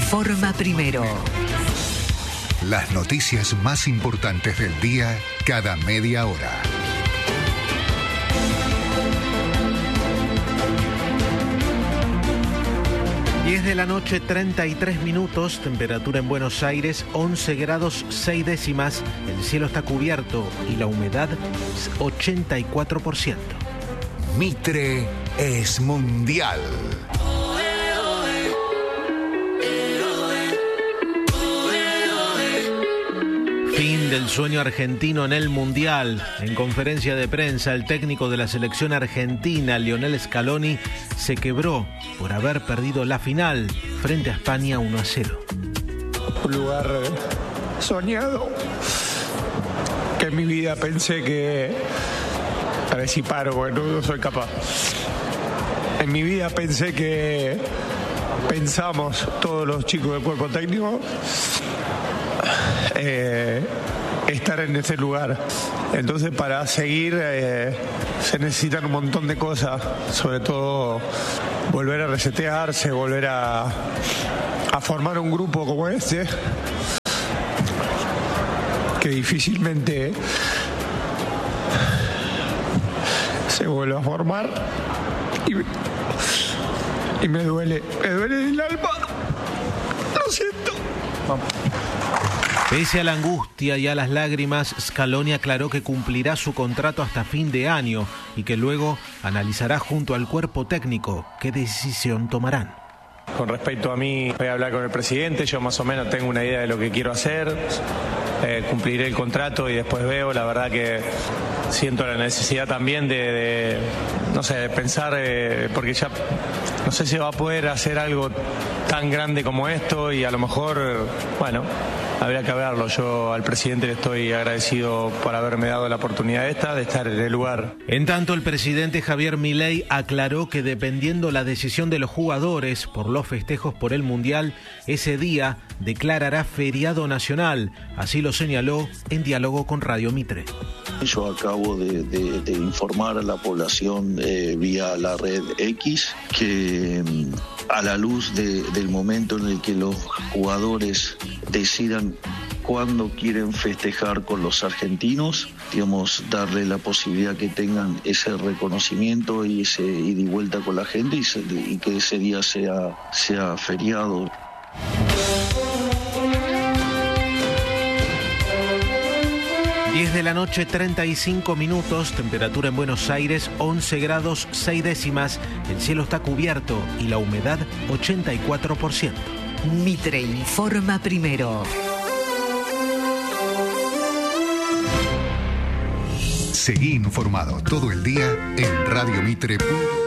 informa primero. Las noticias más importantes del día cada media hora. 10 de la noche, 33 minutos, temperatura en Buenos Aires, 11 grados 6 décimas, el cielo está cubierto y la humedad es 84%. Mitre es mundial. Fin del sueño argentino en el Mundial. En conferencia de prensa, el técnico de la selección argentina, Lionel Scaloni, se quebró por haber perdido la final frente a España 1-0. Un lugar soñado que en mi vida pensé que... A ver si paro, porque no soy capaz. En mi vida pensé que pensamos todos los chicos del cuerpo técnico estar en ese lugar. Entonces, para seguir se necesitan un montón de cosas, sobre todo volver a resetearse, volver a formar un grupo como este, que difícilmente se vuelve a formar, y me duele el alma. Lo siento. Vamos. Pese a la angustia y a las lágrimas, Scaloni aclaró que cumplirá su contrato hasta fin de año y que luego analizará junto al cuerpo técnico qué decisión tomarán. Con respecto a mí, voy a hablar con el presidente, yo más o menos tengo una idea de lo que quiero hacer, cumpliré el contrato y después veo. La verdad que siento la necesidad también de pensar, porque ya no sé si va a poder hacer algo tan grande como esto y a lo mejor, habría que verlo. Yo al presidente le estoy agradecido por haberme dado la oportunidad de estar en el lugar. En tanto, el presidente Javier Milei aclaró que dependiendo la decisión de los jugadores por los festejos por el Mundial, ese día declarará feriado nacional. Así lo señaló en diálogo con Radio Mitre. Yo acabo de informar a la población vía la red X que a la luz del momento en el que los jugadores decidan cuándo quieren festejar con los argentinos, darle la posibilidad que tengan ese reconocimiento y ese ida y vuelta con la gente y que ese día sea feriado. Diez de la noche, 35 minutos, temperatura en Buenos Aires, 11 grados 6 décimas, el cielo está cubierto y la humedad 84%. Mitre informa primero. Seguí informado todo el día en radiomitre.com.